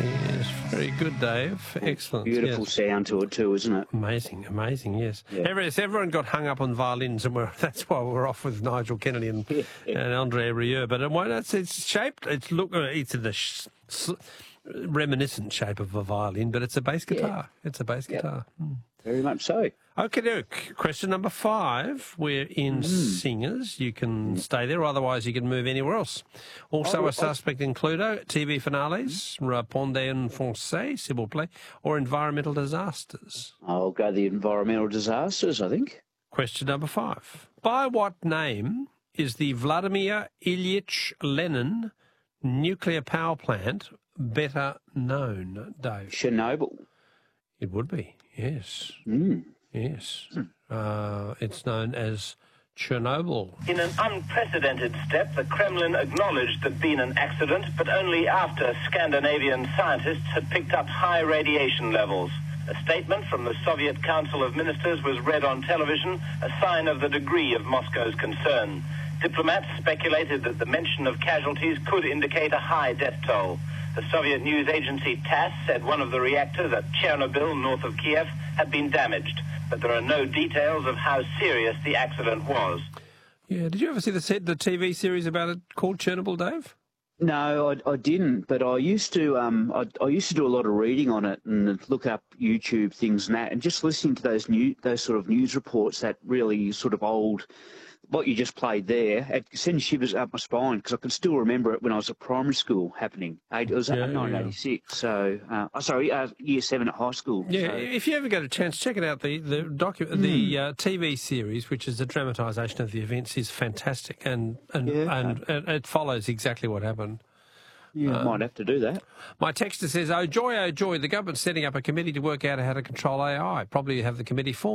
Yes, very good, Dave. Excellent. Beautiful sound to it too, isn't it? Amazing, amazing, yes. Yeah. Everyone got hung up on violins, and that's why we're off with Nigel Kennedy and Andre Rieu. But it's shaped, it's in the reminiscent shape of a violin, but it's a bass guitar. It's a bass guitar. Very much so. Okay, Luke. Question number 5. We're in singers. You can stay there, otherwise you can move anywhere else. Also a suspect in Cluedo, TV finales, Répondez en français, s'il vous plaît, or environmental disasters. I'll go the environmental disasters, I think. Question number 5. By what name is the Vladimir Ilyich Lenin nuclear power plant better known, Dave? Chernobyl. It would be, yes. Yes. It's known as Chernobyl. In an unprecedented step, the Kremlin acknowledged there'd been an accident, but only after Scandinavian scientists had picked up high radiation levels. A statement from the Soviet Council of Ministers was read on television, a sign of the degree of Moscow's concern. Diplomats speculated that the mention of casualties could indicate a high death toll. The Soviet news agency TASS said one of the reactors at Chernobyl, north of Kiev, had been damaged, but there are no details of how serious the accident was. Yeah, did you ever see the TV series about it called Chernobyl, Dave? No, I didn't, but I used to I used to do a lot of reading on it and look up YouTube things and that, and just listening to those sort of news reports, that really sort of old. What you just played there, it sends shivers up my spine because I can still remember it when I was at primary school happening. It was 1986, so year 7 at high school. Yeah, so. If you ever get a chance, check it out. The TV series, which is a dramatisation of the events, is fantastic, and it follows exactly what happened. Yeah, might have to do that. My texter says, oh joy, the government's setting up a committee to work out how to control AI. Probably have the committee formed.